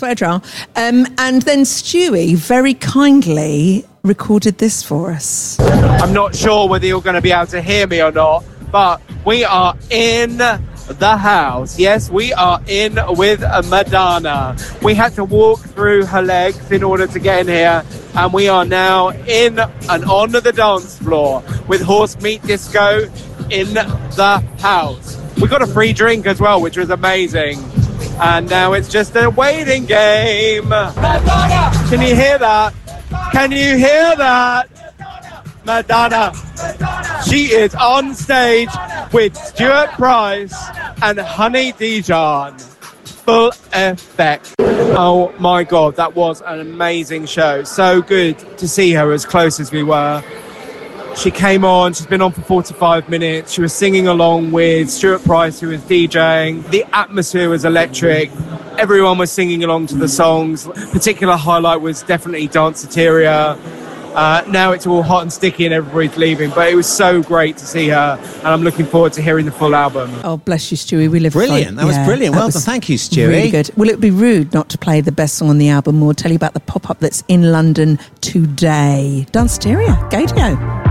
swear jar. And then Stewie very kindly recorded this for us. I'm not sure whether you're going to be able to hear me or not, but we are in the house. Yes, we are in with Madonna. We had to walk through her legs in order to get in here, and we are now in and on the dance floor with Horse Meat Disco in the house. We got a free drink as well, which was amazing. And now it's just a waiting game. Madonna! Can you hear that? Can you hear that? Madonna. She is on stage with Stuart Price and Honey Dijon. Full effect. Oh my God, that was an amazing show. So good to see her as close as we were. She came on, she's been on for 45 minutes. She was singing along with Stuart Price, who was DJing. The atmosphere was electric. Everyone was singing along to the songs. Particular highlight was definitely Danceteria. Now it's all hot and sticky and everybody's leaving, but it was so great to see her, and I'm looking forward to hearing the full album. Oh, bless you, Stewie. We live brilliant. That was brilliant. Well done. Thank you, Stewie. Really good. Well, it would be rude not to play the best song on the album or tell you about the pop-up that's in London today. Danceteria, Gadio.